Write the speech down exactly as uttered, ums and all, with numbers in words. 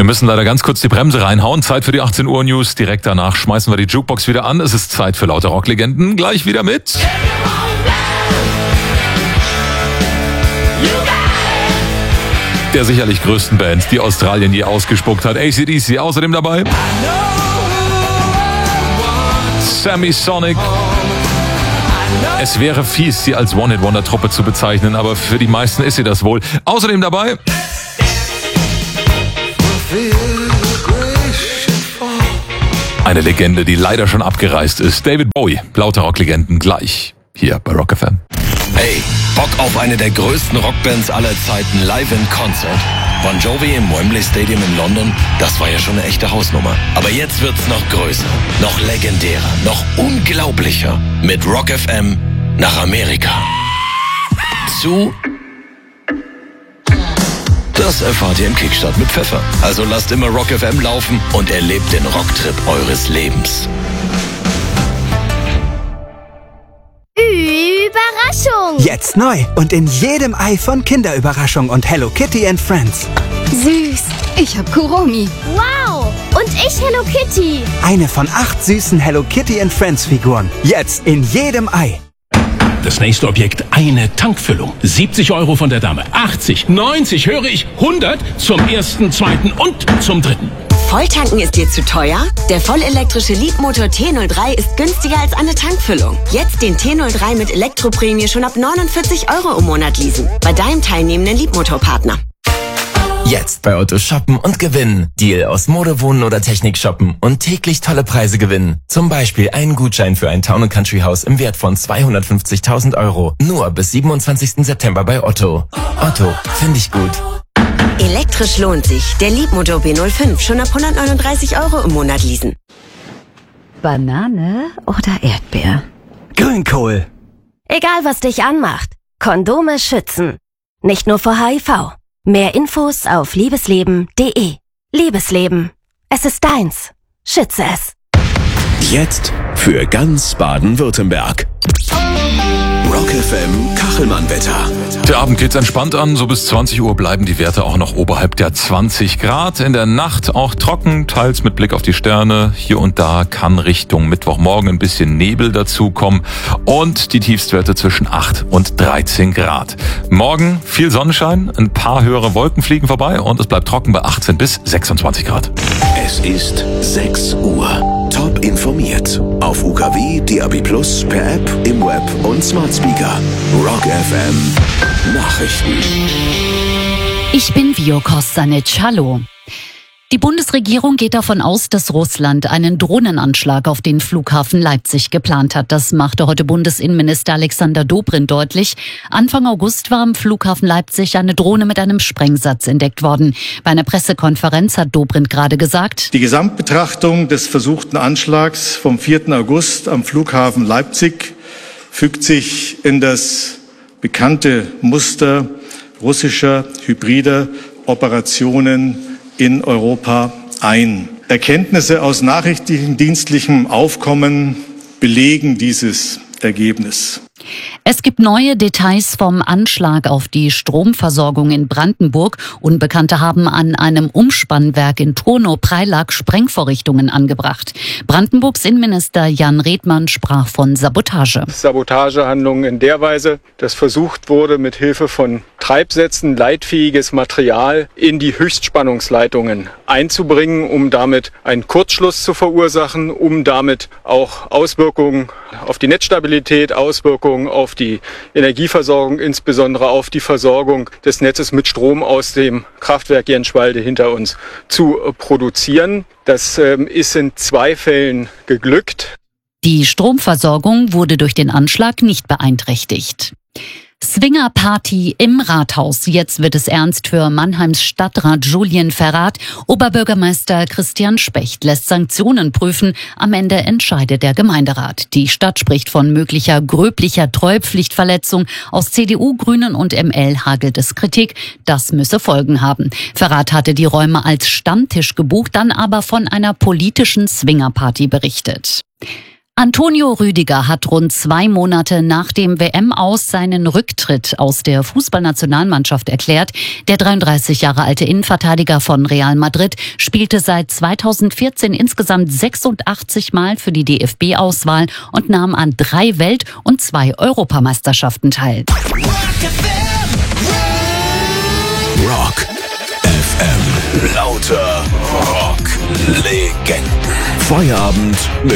müssen leider ganz kurz die Bremse reinhauen. Zeit für die achtzehn Uhr News. Direkt danach schmeißen wir die Jukebox wieder an. Es ist Zeit für laute Rocklegenden. Gleich wieder mit der sicherlich größten Band, die Australien je ausgespuckt hat. A C D C außerdem dabei. Semisonic. Es wäre fies, sie als One-Hit-Wonder-Truppe zu bezeichnen, aber für die meisten ist sie das wohl. Außerdem dabei eine Legende, die leider schon abgereist ist. David Bowie. Laute Rocklegenden gleich hier bei Rock F M. Hey, Bock auf eine der größten Rockbands aller Zeiten live in Konzert? Bon Jovi im Wembley Stadium in London, das war ja schon eine echte Hausnummer. Aber jetzt wird's noch größer, noch legendärer, noch unglaublicher. Mit Rock F M nach Amerika. Zu... Das erfahrt ihr im Kickstart mit Pfeffer. Also lasst immer Rock F M laufen und erlebt den Rocktrip eures Lebens. Überraschung! Jetzt neu und in jedem Ei von Kinderüberraschung und Hello Kitty and Friends. Süß! Ich hab Kuromi. Wow! Und ich Hello Kitty. Eine von acht süßen Hello Kitty and Friends Figuren. Jetzt in jedem Ei. Das nächste Objekt, eine Tankfüllung. siebzig Euro von der Dame. achtzig, neunzig, höre ich, hundert zum ersten, zweiten und zum dritten. Volltanken ist dir zu teuer? Der vollelektrische Leapmotor T null drei ist günstiger als eine Tankfüllung. Jetzt den T null drei mit Elektroprämie schon ab neunundvierzig Euro im Monat leasen. Bei deinem teilnehmenden Leapmotor-Partner. Jetzt bei Otto shoppen und gewinnen. Deal aus Mode, Wohnen oder Technik shoppen und täglich tolle Preise gewinnen. Zum Beispiel einen Gutschein für ein Town and Country Haus im Wert von zweihundertfünfzigtausend Euro. Nur bis siebenundzwanzigsten September bei Otto. Otto, finde ich gut. Elektrisch lohnt sich. Der Leapmotor B null fünf schon ab hundertneununddreißig Euro im Monat leasen. Banane oder Erdbeer? Grünkohl. Egal was dich anmacht, Kondome schützen. Nicht nur vor H I V. Mehr Infos auf liebesleben punkt de. Liebesleben. Es ist deins. Schütze es. Jetzt für ganz Baden-Württemberg. Rock F M Kachelmann-Wetter. Der Abend geht's entspannt an. So bis zwanzig Uhr bleiben die Werte auch noch oberhalb der zwanzig Grad. In der Nacht auch trocken, teils mit Blick auf die Sterne. Hier und da kann Richtung Mittwochmorgen ein bisschen Nebel dazukommen. Und die Tiefstwerte zwischen acht und dreizehn Grad. Morgen viel Sonnenschein, ein paar höhere Wolken fliegen vorbei und es bleibt trocken bei achtzehn bis sechsundzwanzig Grad. Es ist sechs Uhr. Top informiert. Auf U K W, D A B plus, per App, im Web und Smart Speaker. Rock F M Nachrichten. Ich bin Vio Kostanic. Hallo. Die Bundesregierung geht davon aus, dass Russland einen Drohnenanschlag auf den Flughafen Leipzig geplant hat. Das machte heute Bundesinnenminister Alexander Dobrindt deutlich. Anfang August war am Flughafen Leipzig eine Drohne mit einem Sprengsatz entdeckt worden. Bei einer Pressekonferenz hat Dobrindt gerade gesagt: Die Gesamtbetrachtung des versuchten Anschlags vom vierten August am Flughafen Leipzig fügt sich in das bekannte Muster russischer hybrider Operationen in Europa ein. Erkenntnisse aus nachrichtendienstlichem Aufkommen belegen dieses Ergebnis. Es gibt neue Details vom Anschlag auf die Stromversorgung in Brandenburg. Unbekannte haben an einem Umspannwerk in Turnow-Preilack Sprengvorrichtungen angebracht. Brandenburgs Innenminister Jan Redmann sprach von Sabotage. Sabotagehandlungen in der Weise, dass versucht wurde, mit Hilfe von Treibsätzen leitfähiges Material in die Höchstspannungsleitungen einzubringen, um damit einen Kurzschluss zu verursachen, um damit auch Auswirkungen auf die Netzstabilität, Auswirkungen auf die Energieversorgung, insbesondere auf die Versorgung des Netzes mit Strom aus dem Kraftwerk Jenschwalde hinter uns zu produzieren. Das ähm, ist in zwei Fällen geglückt. Die Stromversorgung wurde durch den Anschlag nicht beeinträchtigt. Swingerparty im Rathaus. Jetzt wird es ernst für Mannheims Stadtrat Julien Verrat. Oberbürgermeister Christian Specht lässt Sanktionen prüfen. Am Ende entscheidet der Gemeinderat. Die Stadt spricht von möglicher gröblicher Treuepflichtverletzung. Aus C D U, Grünen und M L hagelt es Kritik. Das müsse Folgen haben. Verrat hatte die Räume als Stammtisch gebucht, dann aber von einer politischen Swingerparty berichtet. Antonio Rüdiger hat rund zwei Monate nach dem W M-Aus seinen Rücktritt aus der Fußballnationalmannschaft erklärt. Der dreiunddreißig Jahre alte Innenverteidiger von Real Madrid spielte seit zweitausendvierzehn insgesamt sechsundachtzig Mal für die D F B-Auswahl und nahm an drei Welt- und zwei Europameisterschaften teil. Rock F M. Lauter Rock-Legenden. Feierabend mit